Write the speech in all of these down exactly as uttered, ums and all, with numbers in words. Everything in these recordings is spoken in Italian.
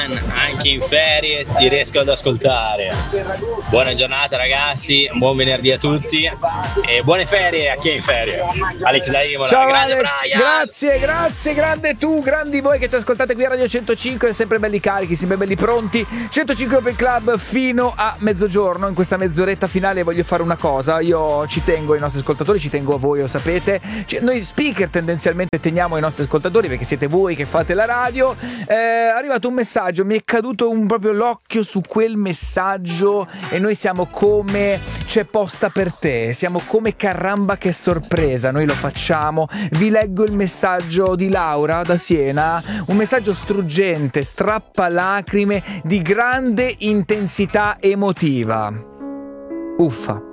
Anche in ferie ti riesco ad ascoltare. Buona giornata ragazzi, buon venerdì a tutti e buone ferie a chi è in ferie. Alex da Imola. Ciao grande Alex, Brian. grazie, grazie, grande tu, grandi voi che ci ascoltate qui a Radio centocinque, sempre belli carichi, sempre belli pronti. centocinque Open Club fino a mezzogiorno. In questa mezz'oretta finale voglio fare una cosa, io ci tengo ai nostri ascoltatori, ci tengo a voi, lo sapete. Noi speaker tendenzialmente teniamo ai nostri ascoltatori perché siete voi che fate la radio. Eh, è arrivato un messaggio, mi è caduto un, proprio l'occhio su quel messaggio e noi siamo come C'è posta per te, siamo come Caramba che sorpresa, noi lo facciamo. Vi leggo il messaggio di Laura da Siena, un messaggio struggente, strappalacrime, di grande intensità emotiva. Uffa,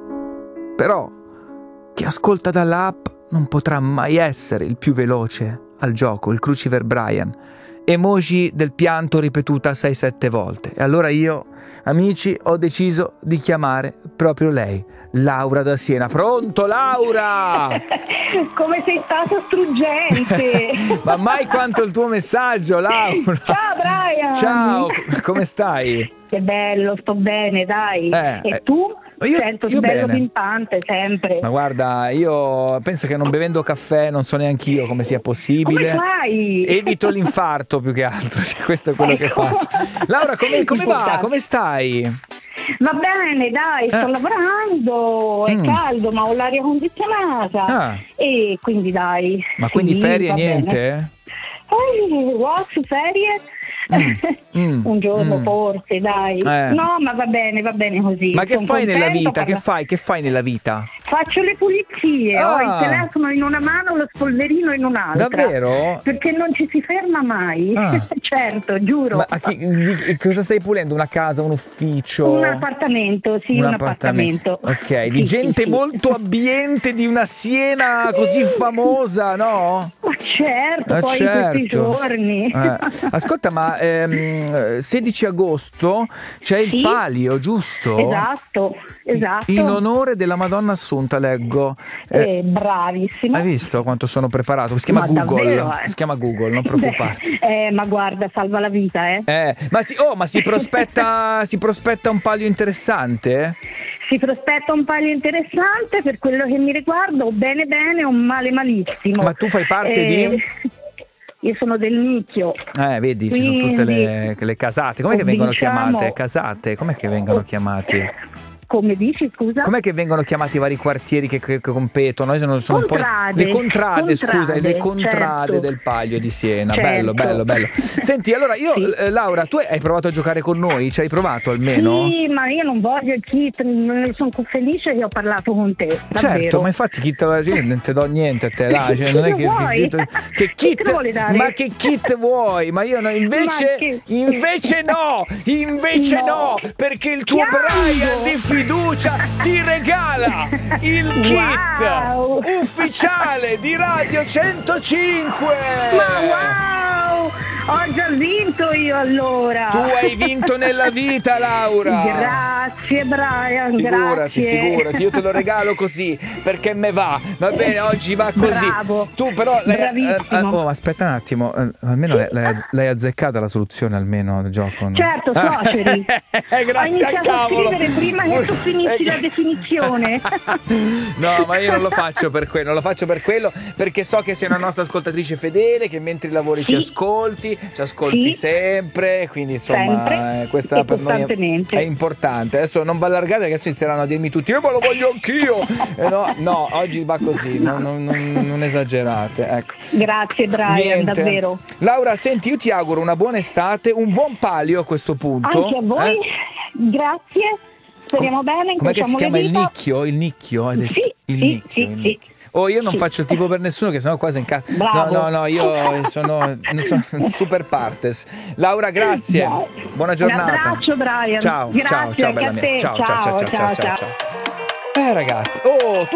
però chi ascolta dall'app non potrà mai essere il più veloce al gioco, il Cruciver Brian. Emoji del pianto ripetuta sei sette volte. E allora io, amici, ho deciso di chiamare proprio lei, Laura da Siena. Pronto, Laura? Come sei stato struggente! Ma mai quanto il tuo messaggio, Laura! Ciao Brian! Ciao, come stai? Che bello, sto bene, dai. Eh, e tu? Io, Sento io bello bene. pimpante sempre. Ma guarda, io penso che non bevendo caffè non so neanche io come sia possibile. Come fai? Evito l'infarto più che altro, cioè, questo è quello che Ecco. faccio. Laura, come, come va? Come stai? Va bene, dai, sto Eh. lavorando, è Mm. caldo, ma ho l'aria condizionata. Ah. E quindi dai. Ma quindi sì, ferie va niente? bene. Eh, what, ferie? Mm, mm, Un giorno mm. forse, dai. Eh. No, ma va bene, va bene così. Ma che Son fai nella contenta, vita? Che parla- fai? Che fai nella vita? Faccio le pulizie, ho Ah. il telefono in una mano, lo spolverino in un'altra. Davvero? Perché non ci si ferma mai. Ah. Certo, giuro. Ma a chi- di- cosa stai pulendo? Una casa, un ufficio? Un appartamento, sì, un, appartamento. Ok, di Sì, gente sì, sì. molto abbiente di una Siena così famosa, no? Ma certo, Ah, poi in questi giorni. Eh, Ascolta, ma ehm, sedici agosto c'è il Sì. palio, giusto? Esatto, esatto. In onore della Madonna Assunta, leggo. Eh, Eh, bravissimo. hai visto quanto sono preparato? Si chiama Ma Google. davvero, eh. Si chiama Google, non preoccuparti. Beh, eh, ma guarda, salva la vita, eh. Eh, ma si, oh, ma si prospetta, si prospetta un palio interessante? Si prospetta un palio interessante per quello che mi riguarda, o bene bene o male malissimo. Ma tu fai parte di? Io sono del nicchio. Eh, vedi, ci sono tutte le, le casate. Com'è che vengono Diciamo- chiamate? Casate? Com'è che vengono chiamati? Come dici, scusa? Com'è che vengono chiamati i vari quartieri che, che, che competono? Sono, sono un po' Contrade. le contrade, scusa, Contrade, le contrade certo. del Palio di Siena. Certo. Bello, bello, bello. Senti, allora io, Sì. eh, Laura, tu hai provato a giocare con noi? Ci hai provato almeno? Sì, ma io non voglio il kit, non sono felice che ho parlato con te. Davvero. Certo, ma infatti kit non ti do niente a te, dai, cioè, non è che, Vuoi? che, che Chi kit, te lo vuole dare? ma che kit vuoi? Ma io no, invece, Ma che- invece no, invece no, No. perché il tuo Piango. Brian di fiducia ti regala il kit Wow. ufficiale di Radio centocinque. Ma wow! Ho già vinto io allora. Tu hai vinto nella vita, Laura. Grazie Brian, Figurati, grazie. figurati, io te lo regalo così perché me va, va bene, oggi va così. Bravo. Tu però l'hai, Bravissimo. eh, eh, oh, aspetta un attimo, eh, almeno l'hai, l'hai, l'hai azzeccata la soluzione almeno del gioco. No? Certo, suoceri. Eh, grazie Ho a iniziato a cavolo. scrivere prima che tu finissi Eh, la definizione. No, ma io non lo faccio per quello, non lo faccio per quello perché so che sei una nostra ascoltatrice fedele, che mentre lavori ci Sì. ascolti, ci ascolti Sì. sempre, quindi insomma Sempre. eh, questa E per noi è, costantemente. è importante. Adesso non vi allargate, che adesso inizieranno a dirmi tutti, io ma lo voglio anch'io. Eh, no, no, oggi va così, non, non- non- non esagerate, ecco. Grazie Brian, Niente. davvero. Laura, senti, io ti auguro una buona estate, un buon palio a questo punto. Anche a voi, eh? grazie. Speriamo bene. Com'è che si incrociamo le chiama il dita. nicchio? Il nicchio? Hai detto? Sì, il sì, nicchio, sì, il sì. nicchio. Oh, io non Sì. faccio il tifo per nessuno, che sennò quasi in casa. No, Bravo. no, no, io sono, sono super partes. Laura, grazie. Bravo. Buona giornata. Un abbraccio, Brian. Ciao, Grazie ciao, ciao, anche bella a mia. te. Ciao, ciao, ciao, ciao, ciao, ciao, ciao. Eh, ragazzi, oh, tu